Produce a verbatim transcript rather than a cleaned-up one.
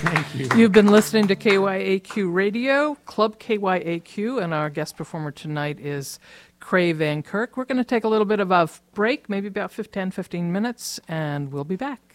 Thank you. You've been listening to K Y A Q Radio, Club K Y A Q, and our guest performer tonight is Cray Van Kirk. We're going to take a little bit of a break, maybe about ten, fifteen minutes, and we'll be back.